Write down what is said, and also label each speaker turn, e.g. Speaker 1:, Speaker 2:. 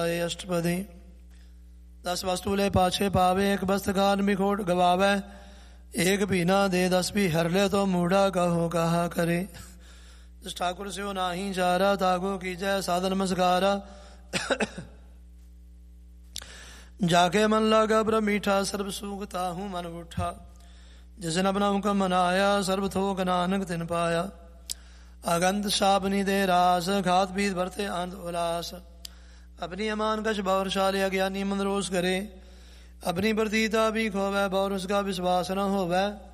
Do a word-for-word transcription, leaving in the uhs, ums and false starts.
Speaker 1: अष्टपदी। दस वस्तुले पाछे पावे, एक बस्त खान बिखोट गवावे, एक पीना दे दस भी हर ले तो मूढ़ा कहो कहा करे। जिस ठाकुर से हो नाही चारा, तागो की जय साधन नमस्कारा। जाके मन लगा ब्र मीठा, सर्व सूखता हूँ मन उठा। जिसने अपना हुक्म मनाया, सर्व थोक नानक तिन पाया। अगंत शापनी दे रास, खात पीत भरते आनंद उल्लास। अपनी अमान कछ बौरशाली, अज्ञानी मन रोष करे। अपनी प्रतीता भी खोवै, बौर उसका विश्वास न होवै।